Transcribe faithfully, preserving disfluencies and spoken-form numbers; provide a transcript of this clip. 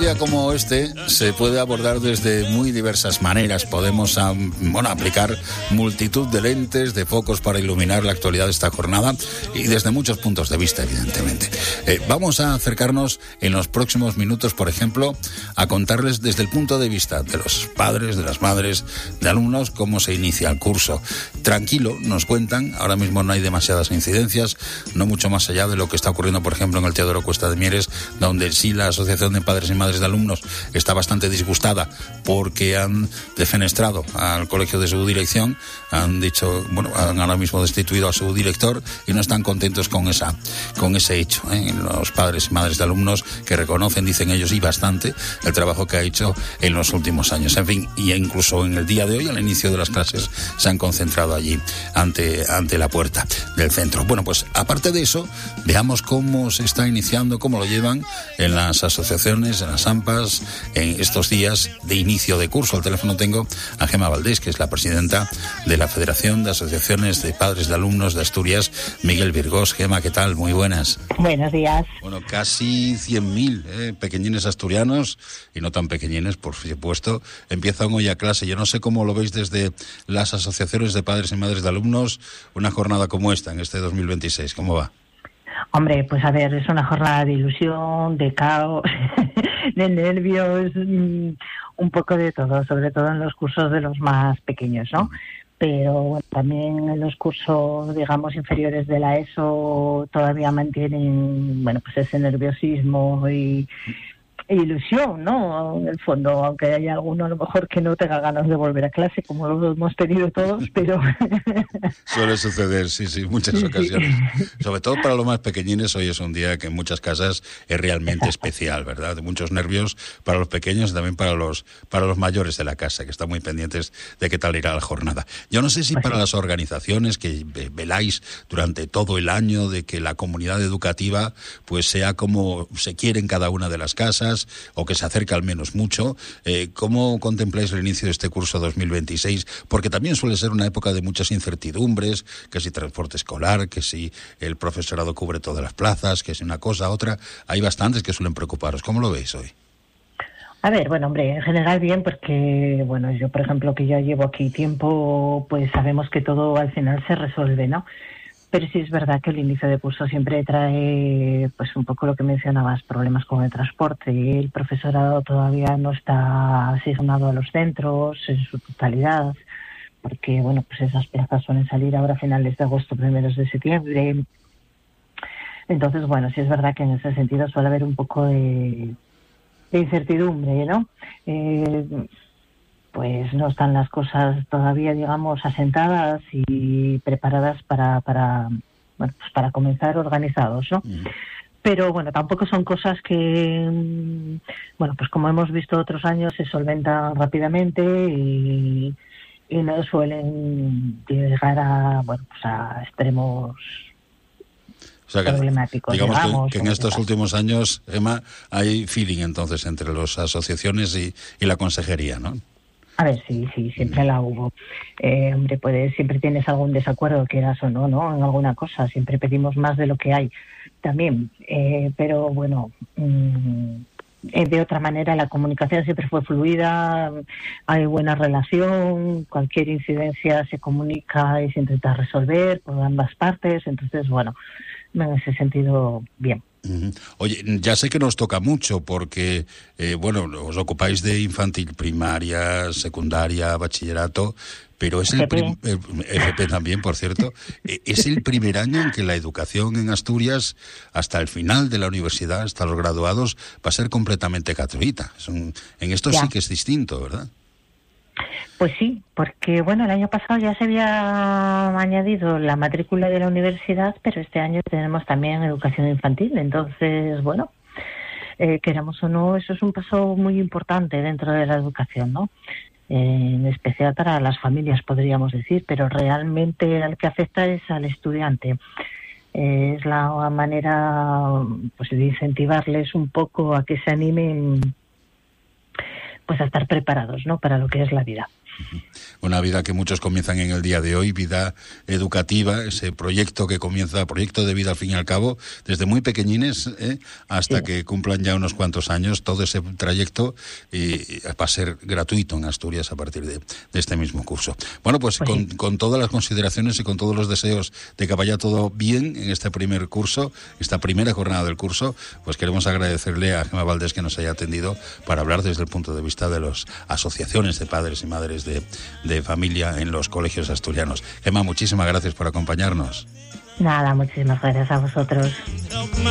día como este se puede abordar desde muy diversas maneras. Podemos um, bueno, aplicar multitud de lentes, de focos para iluminar la actualidad de esta jornada y desde muchos puntos de vista, evidentemente. Eh, vamos a acercarnos en los próximos minutos, por ejemplo, a contarles desde el punto de vista de los padres, de las madres, de alumnos, cómo se inicia el curso. Tranquilo, nos cuentan, ahora mismo no hay demasiadas incidencias, no mucho más allá de lo que está ocurriendo, por ejemplo, en el Teodoro Cuesta de Mieres, donde sí la Asociación de Padres y Madres de Alumnos está bastante disgustada porque han defenestrado al colegio de su dirección, han dicho, bueno, han ahora mismo destituido a su director y no están contentos con esa, con ese hecho, ¿eh? Los padres y madres de alumnos que reconocen, dicen ellos, y bastante, el trabajo que ha hecho en los últimos años. En fin, y incluso en el día de hoy, al inicio de las clases, se han concentrado allí ante, ante la puerta del centro. Bueno, pues aparte de eso, veamos cómo se está iniciando, cómo lo llevan en las asociaciones, en las AMPAs, en estos días de inicio de curso. Al teléfono tengo a Gema Valdés, que es la presidenta de la Federación de Asociaciones de Padres de Alumnos de Asturias, Miguel Virgós. Gema, ¿qué tal? Muy buenas. Buenos días. Bueno, casi cien mil eh, pequeñines asturianos, y no tan pequeñines, por supuesto, empiezan hoy a clase. Yo no sé cómo lo veis desde las asociaciones de padres y madres de alumnos, una jornada como esta, en este dos mil veintiséis. ¿Cómo va? Hombre, pues a ver, es una jornada de ilusión, de caos, de nervios, un poco de todo, sobre todo en los cursos de los más pequeños, ¿no? Pero bueno, también en los cursos, digamos, inferiores de la ESO todavía mantienen, bueno, pues ese nerviosismo y ilusión, ¿no? En el fondo, aunque haya alguno a lo mejor que no tenga ganas de volver a clase, como lo hemos tenido todos, pero... Suele suceder, sí, sí, muchas ocasiones. Sobre todo para los más pequeñines, hoy es un día que en muchas casas es realmente especial, ¿verdad? De muchos nervios para los pequeños y también para los, para los mayores de la casa, que están muy pendientes de qué tal irá la jornada. Yo no sé si para las organizaciones que veláis durante todo el año de que la comunidad educativa pues sea como se quiere en cada una de las casas, o que se acerca al menos mucho. Eh, ¿Cómo contempláis el inicio de este curso dos mil veintiséis? Porque también suele ser una época de muchas incertidumbres, que si transporte escolar, que si el profesorado cubre todas las plazas, que si una cosa, otra. Hay bastantes que suelen preocuparos. ¿Cómo lo veis hoy? A ver, bueno, hombre, en general bien, porque, bueno, yo, por ejemplo, que ya llevo aquí tiempo, pues sabemos que todo al final se resuelve, ¿no? Pero sí es verdad que el inicio de curso siempre trae, pues un poco lo que mencionabas, problemas con el transporte. El profesorado todavía no está asignado a los centros en su totalidad, porque, bueno, pues esas plazas suelen salir ahora a finales de agosto, primeros de septiembre. Entonces, bueno, sí es verdad que en ese sentido suele haber un poco de, de incertidumbre, ¿no? Eh, pues no están las cosas todavía, digamos, asentadas y preparadas para, para bueno, pues para comenzar organizados, ¿no? Mm. Pero, bueno, tampoco son cosas que, bueno, pues como hemos visto otros años, se solventan rápidamente y, y no suelen llegar a, bueno, pues a extremos o sea que, problemáticos. Digamos, digamos, que, que en estos tal. últimos años, Emma, hay feeling entonces entre las asociaciones y, y la consejería, ¿no? A ver, sí, sí, siempre la hubo. Eh, hombre, pues siempre tienes algún desacuerdo, quieras o no, ¿no? En alguna cosa, siempre pedimos más de lo que hay también. Eh, pero bueno, mmm, de otra manera la comunicación siempre fue fluida, hay buena relación, cualquier incidencia se comunica y se intenta resolver por ambas partes, entonces, bueno, en ese sentido, bien. Oye, ya sé que nos toca mucho porque, eh, bueno, os ocupáis de infantil, primaria, secundaria, bachillerato, pero es el, prim- el F P también, por cierto, es el primer año en que la educación en Asturias, hasta el final de la universidad, hasta los graduados, va a ser completamente gratuita. Es un, en esto ya. Sí que es distinto, ¿verdad? Pues sí, porque bueno, el año pasado ya se había añadido la matrícula de la universidad, pero este año tenemos también educación infantil, entonces, bueno, eh, queramos o no, eso es un paso muy importante dentro de la educación, ¿no? Eh, en especial para las familias, podríamos decir, pero realmente al que afecta es al estudiante. Eh, es la manera, pues, de incentivarles un poco a que se animen, pues, a estar preparados, ¿no?, para lo que es la vida. Una vida que muchos comienzan en el día de hoy, vida educativa, ese proyecto que comienza, proyecto de vida al fin y al cabo, desde muy pequeñines ¿eh? hasta sí. que cumplan ya unos cuantos años, todo ese trayecto y, va a ser gratuito en Asturias a partir de, de este mismo curso. Bueno, pues, pues con, sí. con todas las consideraciones y con todos los deseos de que vaya todo bien en este primer curso, esta primera jornada del curso, pues queremos agradecerle a Gemma Valdés que nos haya atendido para hablar desde el punto de vista de las asociaciones de padres y madres de de familia en los colegios asturianos. Gemma, muchísimas gracias por acompañarnos. Nada, muchísimas gracias a vosotros.